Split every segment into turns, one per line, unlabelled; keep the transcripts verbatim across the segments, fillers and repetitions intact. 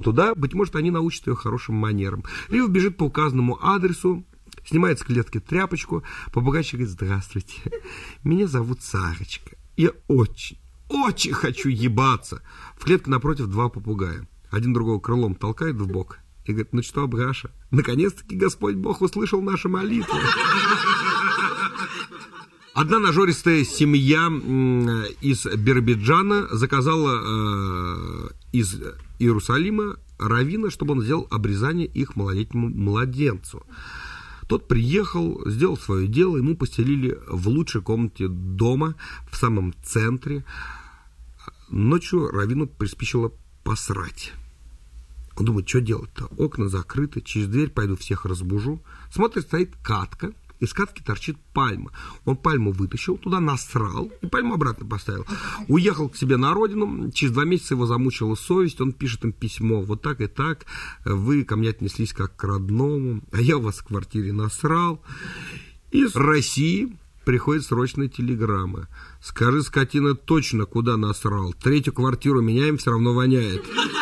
туда, быть может, они научат ее хорошим манерам. Лива бежит по указанному адресу, снимает с клетки тряпочку, попугайчик говорит: здравствуйте, меня зовут Сарочка, я очень, очень хочу ебаться. В клетке напротив два попугая, один другого крылом толкает в бок и говорит: ну что, Браша, наконец-таки Господь Бог услышал наши молитвы. Одна нажористая семья из Биробиджана заказала э, из Иерусалима раввина, чтобы он сделал обрезание их малолетнему младенцу. Тот приехал, сделал свое дело, ему постелили в лучшей комнате дома, в самом центре. Ночью раввину приспичило посрать. Он думает, что делать-то? Окна закрыты, через дверь пойду всех разбужу. Смотрит, стоит катка. Из катки торчит пальма. Он пальму вытащил, туда насрал и пальму обратно поставил. Уехал к себе на родину. Через два месяца его замучила совесть. Он пишет им письмо. Вот так и так. Вы ко мне отнеслись как к родному. А я у вас в квартире насрал. Из России приходит срочная телеграмма. Скажи, скотина, точно куда насрал. Третью квартиру меняем, все равно воняет.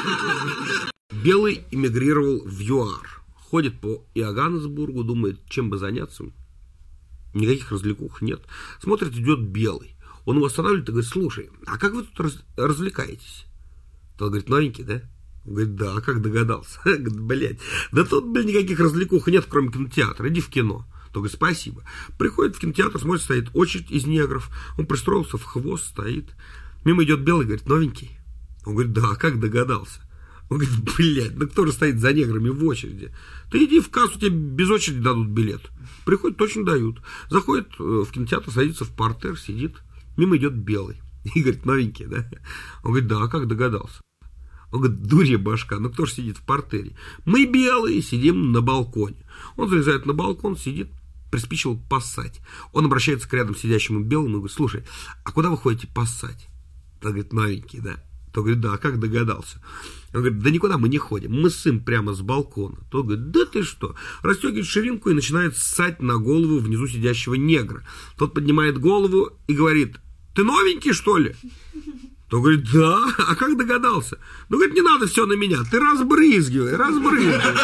Белый эмигрировал в ЮАР. Ходит по Иоганнесбургу, думает, чем бы заняться. Никаких развлекух нет. Смотрит, идет Белый. Он его останавливает и говорит: слушай, а как вы тут раз- развлекаетесь? Тот говорит: новенький, да? Он говорит: да, как догадался? Говорит: блядь, да тут, блядь, никаких развлекух нет, кроме кинотеатра. Иди в кино. Тот говорит: спасибо. Приходит в кинотеатр, смотрит, стоит очередь из негров. Он пристроился в хвост, стоит. Мимо идет Белый, говорит: новенький. Он говорит: да, как догадался? Он говорит: блядь, ну кто же стоит за неграми в очереди? Ты иди в кассу, тебе без очереди дадут билет. Приходит, точно дают. Заходит в кинотеатр, садится в партер, сидит. Мимо идет Белый. И говорит: новенький, да? Он говорит: да, как догадался? Он говорит: дурья башка, ну кто же сидит в партере? Мы белые сидим на балконе. Он залезает на балкон, сидит, приспичил поссать. Он обращается к рядом сидящему Белому и говорит: слушай, а куда вы ходите поссать? Он говорит: новенький, да? Тот говорит: да, как догадался? Он говорит: да никуда мы не ходим, мы ссым прямо с балкона. Тот говорит: да ты что? Расстегивает ширинку и начинает ссать на голову внизу сидящего негра. Тот поднимает голову и говорит: ты новенький, что ли? Тот говорит: да, а как догадался? Ну, говорит: не надо все на меня, ты разбрызгивай, разбрызгивай.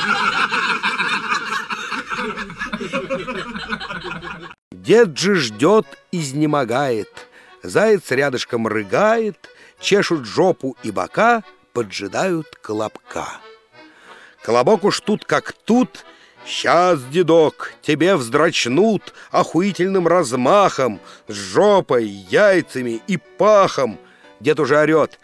Дед же ждет, изнемогает. Заяц рядышком рыгает, чешут жопу и бока, поджидают колобка. Колобок уж тут как тут. Сейчас, дедок, тебе вздрачнут охуительным размахом, с жопой, яйцами и пахом. Дед уже орет: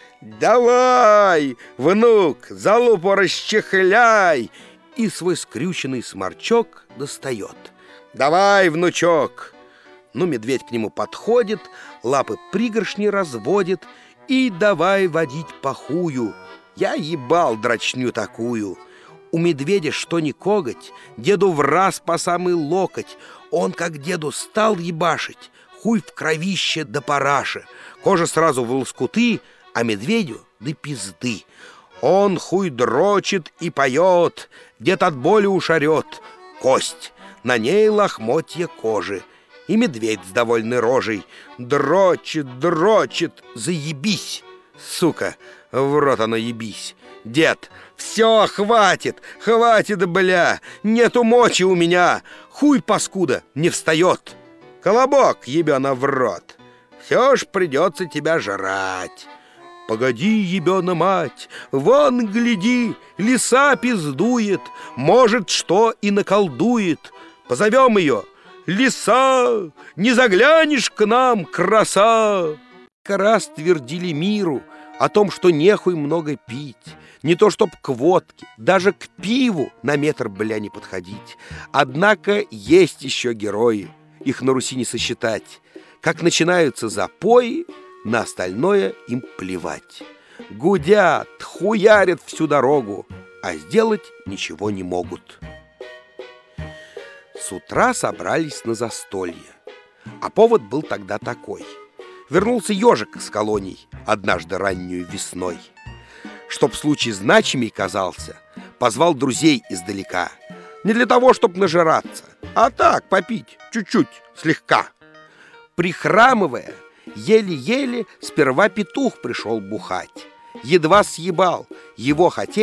давай, внук, залупу расчехляй. И свой скрюченный сморчок достает. Давай, внучок. Ну, медведь к нему подходит, лапы пригоршни разводит и давай водить пахую. Я ебал дрочню такую. У медведя что ни коготь, деду враз по самый локоть. Он, как деду, стал ебашить, хуй в кровище да параше. Кожа сразу в лоскуты, а медведю да пизды. Он хуй дрочит и поет, дед от боли уж орет. Кость, на ней лохмотья кожи. И медведь с довольной рожей дрочит, дрочит, заебись, сука, в рот оно ебись. Дед: все, хватит, хватит, бля, нету мочи у меня, хуй, паскуда, не встает. Колобок, ебена в рот, все ж придется тебя жрать. Погоди, ебена мать, вон, гляди, лиса пиздует, может, что и наколдует. Позовем ее: лиса, не заглянешь к нам, краса. Раз твердили миру о том, что нехуй много пить, не то чтоб к водке, даже к пиву на метр, бля, не подходить. Однако есть еще герои, их на Руси не сосчитать. Как начинаются запои, на остальное им плевать. Гудят, хуярят всю дорогу, а сделать ничего не могут. С утра собрались на застолье, а повод был тогда такой. Вернулся ежик с колоний однажды раннюю весной. Чтоб случай значимей казался, позвал друзей издалека. Не для того, чтоб нажираться, а так попить чуть-чуть, слегка. Прихрамывая, еле-еле сперва петух пришел бухать. Едва съебал, его хотели